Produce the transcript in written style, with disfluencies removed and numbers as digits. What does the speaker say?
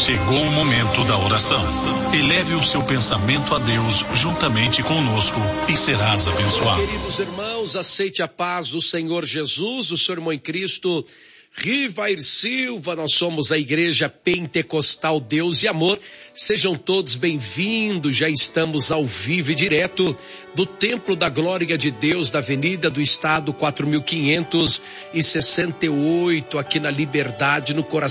Chegou o momento da oração. Eleve o seu pensamento a Deus juntamente conosco e serás abençoado. Queridos irmãos, aceite a paz do Senhor Jesus, o seu irmão em Cristo, Rivair Silva. Nós somos a Igreja Pentecostal Deus e Amor. Sejam todos bem-vindos. Já estamos ao vivo e direto do Templo da Glória de Deus, da Avenida do Estado 4568, aqui na Liberdade, no coração